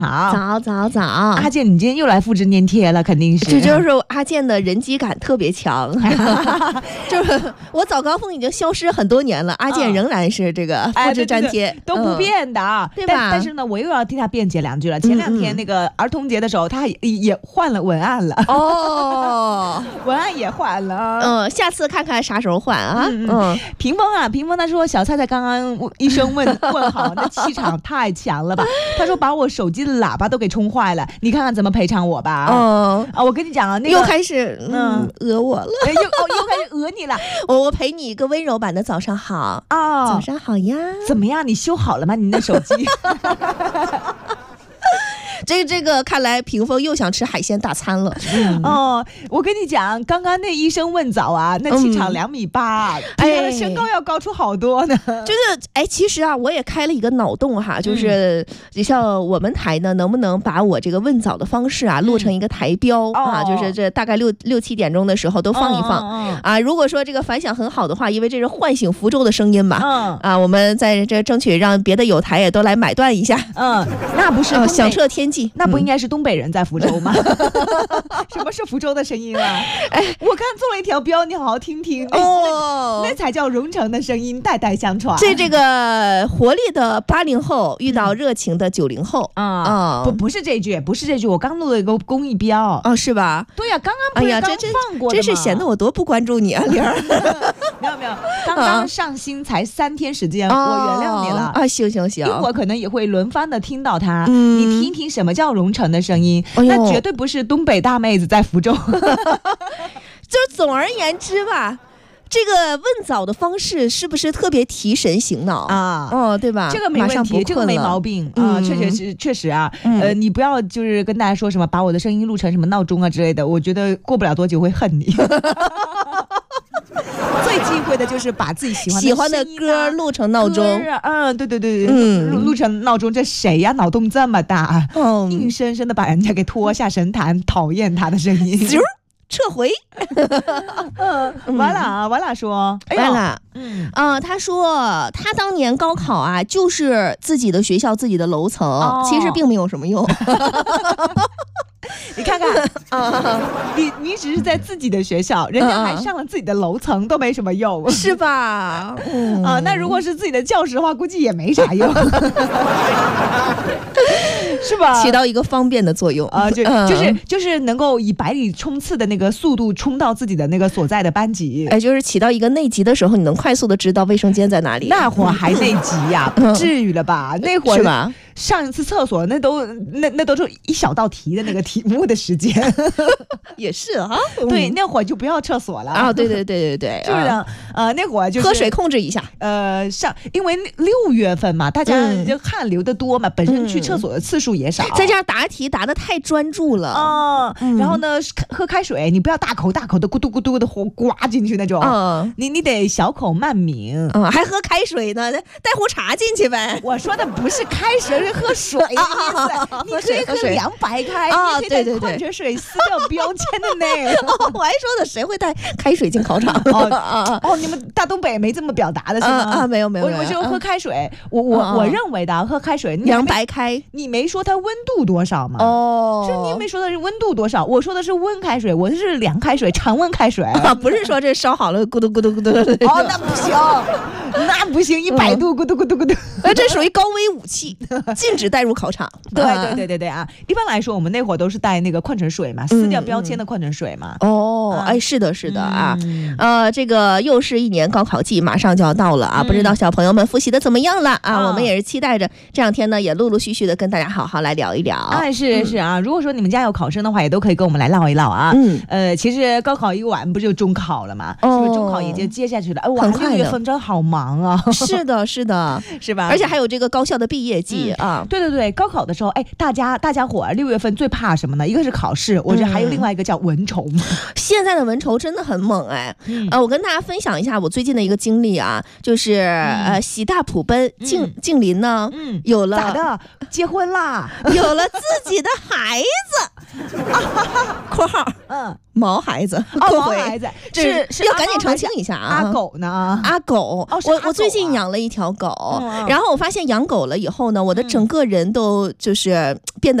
早， 阿健，你今天又来复制粘贴了，肯定是。 这就是阿健的人机感特别强，就是我早高峰已经消失很多年了，阿健仍然是这个复制粘贴， 都不变的啊， 对吧？ 但是呢，我又要替他辩解2句了。前2天那个儿童节的时候，他也换了文案了哦，文案也换了。 下次看看啥时候换啊？ 屏风他说小菜菜刚刚一声问好，那气场太强了吧？他说把我手机的喇叭都给冲坏了，你看看怎么赔偿我吧。我跟你讲啊，那个又开始讹我了， 又开始讹你了。 我陪你一个温柔版的早上好啊，早上好呀。 怎么样？你修好了吗？你的手机？ 这个看来屏风又想吃海鲜大餐了。 我跟你讲，刚刚那医生问早啊，那气场2.8米，比他的身高要高出好多呢。 就是其实啊，我也开了一个脑洞哈，就是你像我们台呢，能不能把我这个问早的方式啊录成一个台标啊？就是这大概6、7点钟的时候都放一放啊。如果说这个反响很好的话，因为这是唤醒福州的声音嘛，我们在这争取让别的有台也都来买断一下。 那不是响彻天际。 那不应该是东北人在福州吗？什么是福州的声音啊？我刚做了一条标，你好好听听那才叫蓉城的声音，代代相传。 这个活力的80后遇到热情的90后不是这句，我刚录了一个公益标是吧？ 对呀，刚刚放过的嘛， 真是显得我多不关注你啊，玲儿。 没有，刚刚上新才3天时间，我原谅你了啊。行， 一会儿可能也会轮番的听到它，你听一听什么叫蓉城的声音，那绝对不是东北大妹子在福州。 就是总而言之吧，这个问早的方式是不是特别提神醒脑啊？对吧？ 这个没问题，这个没毛病啊，确实啊。你不要就是跟大家说什么把我的声音录成什么闹钟啊之类的，我觉得过不了多久会恨你。最忌讳的就是把自己喜欢的歌录成闹钟。 对，录成闹钟，这谁呀？脑洞这么大，硬生生的把人家给拖下神坛，讨厌他的声音。 撤回。 完了说， 完了。他说他当年高考啊，就是自己的学校自己的楼层，其实并没有什么用。 你看看，你只是在自己的学校，人家还上了自己的楼层，都没什么用， 是吧？ 那如果是自己的教室的话，估计也没啥用，是吧？ 起到一个方便的作用啊，就是能够以100里冲刺的那个速度冲到自己的那个所在的班级， 就是起到一个内急的时候，你能快速的知道卫生间在哪里。 那会儿还内急呀？不至于了吧？那会儿是吧？ 上一次厕所那都是一小道题的那个题目的时间。 也是哈， 对，那会儿就不要厕所了啊。 对， 就是那会儿就是喝水控制一下。 因为6月份嘛，大家就汗流的多嘛，本身去厕所的次数也少， 再加上答题答得太专注了然后呢，喝开水你不要大口的咕嘟咕嘟的刮进去那种，你得小口慢抿， 还喝开水呢，带壶茶进去呗。 我说的不是开水，是喝水的意思。你可以喝凉白开你可以带矿泉水撕掉标签的呢。 我还说的谁会带开水进考场？ 你们大东北没这么表达的是吗？ 没有。 我说喝开水，我认为的喝开水凉白开， 你没说它温度多少吗？是你没说的是温度多少，我说的是温开水，我是凉开水，常温开水， 不是说这烧好了咕嘟咕嘟咕嘟。 那不行，那不行，100度咕嘟咕嘟咕嘟， 这属于高危武器，禁止带入考场。 对啊！一般来说，我们那会儿都是带那个矿泉水嘛，撕掉标签的矿泉水嘛。 是的啊。这个又是一年高考季，马上就要到了啊！不知道小朋友们复习的怎么样了啊？我们也是期待着这2天呢，也陆陆续续的跟大家好好来聊一聊。 是啊，如果说你们家有考生的话，也都可以跟我们来唠一唠啊。其实高考一完不就中考了吗？是不是中考也就接下去了？ 很快 6月份真好忙啊！ 是的，是吧？而且还有这个高校的毕业季啊。 对，高考的时候，大家伙6月份最怕什么呢？一个是考试，我觉得还有另外一个叫蚊虫。 现在的蚊虫真的很猛我跟大家分享一下我最近的一个经历啊，就是喜大普奔，近邻呢有了咋的？结婚啦？ 有了自己的孩子。 括号毛孩子， 毛孩子是要赶紧澄清一下啊。 阿狗呢？ 阿狗，我最近养了一条狗，然后我发现养狗了以后呢，我的整个人都就是变得